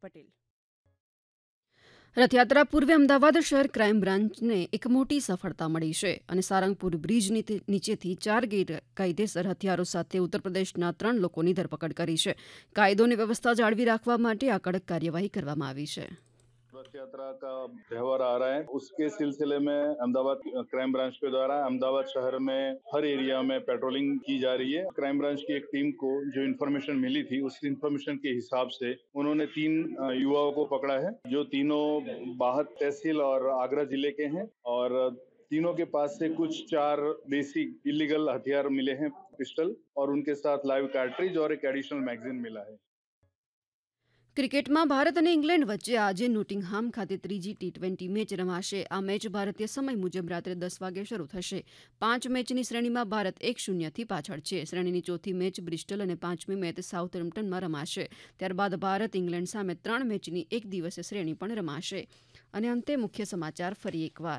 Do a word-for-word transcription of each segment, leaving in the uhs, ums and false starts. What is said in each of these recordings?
પટેલ. રથયાત્રા પૂર્વે અમદાવાદ શહેર ક્રાઇમ બ્રાન્ચને એક મોટી સફળતા મળી છે અને સારંગપુર બ્રિજ નીચેથી ચાર ગેરકાયદેસર હથિયારો સાથે ઉત્તર પ્રદેશના ત્રણ લોકોની ધરપકડ કરી છે. કાયદો અને વ્યવસ્થા જાળવી રાખવા માટે આ કડક કાર્યવાહી કરવામાં આવી છે. रथ यात्रा का त्यौहार आ रहा है, उसके सिलसिले में अहमदाबाद क्राइम ब्रांच के द्वारा अहमदाबाद शहर में हर एरिया में पेट्रोलिंग की जा रही है. क्राइम ब्रांच की एक टीम को जो इन्फॉर्मेशन मिली थी, उस इन्फॉर्मेशन के हिसाब से उन्होंने तीन युवाओं को पकड़ा है, जो तीनों बाहत तहसील और आगरा जिले के हैं और तीनों के पास से कुछ चार देसी इलीगल हथियार मिले हैं, पिस्टल, और उनके साथ लाइव कार्ट्रिज और एक एडिशनल मैगजीन मिला है. ક્રિકેટમાં ભારત અને ઇંગ્લેન્ડ વચ્ચે આજે નોટિંગહામ ખાતે ત્રીજી ટી ટ્વેન્ટી મેચ રમાશે. આ મેચ ભારતીય સમય મુજબ રાત્રે દસ વાગે શરૂ થશે. પાંચ મેચની શ્રેણીમાં ભારત એક શૂન્યથી પાછળ છે. શ્રેણીની ચોથી મેચ બ્રિસ્ટલ અને પાંચમી મેચ સાઉથહેમ્પ્ટનમાં રમાશે. ત્યારબાદ ભારત ઇંગ્લેન્ડ સામે ત્રણ મેચની એક દિવસીય શ્રેણી પણ રમાશે. અને અંતે મુખ્ય સમાચાર ફરી એકવાર.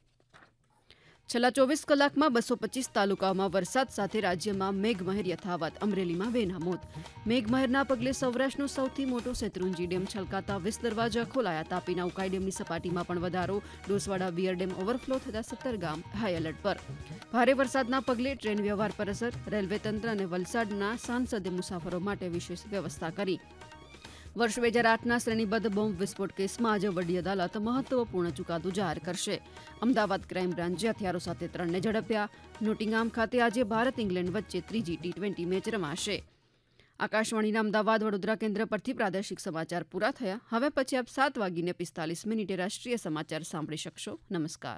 છેલ્લા ચોવીસ કલાકમાં બસો પચીસ તાલુકાઓમાં વરસાદ સાથે રાજ્યમાં મેઘમહેર યથાવત. અમરેલીમાં બેના મોત. મેઘમહેરના પગલે સૌરાષ્ટ્રનો સૌથી મોટો શેત્રુંજી ડેમ છલકાતા વીસ દરવાજા ખોલાયા. તાપીના ઉકાઈ ડેમની સપાટીમાં પણ વધારો. ડોસવાડા વિયર ડેમ ઓવરફ્લો થતા સત્તર ગામ હાઈ એલર્ટ પર. ભારે વરસાદના પગલે ટ્રેન વ્યવહાર પર અસર. રેલવે તંત્ર અને વલસાડના સાંસદે મુસાફરો માટે વિશેષ વ્યવસ્થા કરી. વર્ષ બે હજાર આઠના શ્રેણીબદ્ધ બોમ્બ વિસ્ફોટ કેસમાં આજે વડી અદાલત મહત્વપૂર્ણ ચુકાદો જાહેર કરશે. અમદાવાદ ક્રાઇમ બ્રાન્ચે હથિયારો સાથે ત્રણને ઝડપ્યા. નોટિંગહામ ખાતે આજે ભારત ઇંગ્લેન્ડ વચ્ચે ત્રીજી ટી ટ્વેન્ટી મેચ રમાશે. આકાશવાણીના અમદાવાદ વડોદરા કેન્દ્ર પરથી પ્રાદેશિક સમાચાર પૂરા થયા. હવે પછી આપ સાત વાગીને પિસ્તાલીસ મિનિટે રાષ્ટ્રીય સમાચાર સાંભળી શકશો. નમસ્કાર.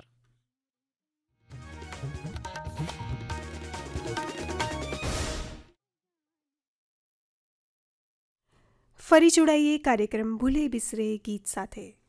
ફરી જોડાઈએ કાર્યક્રમ ભૂલે બિસરે ગીત સાથે.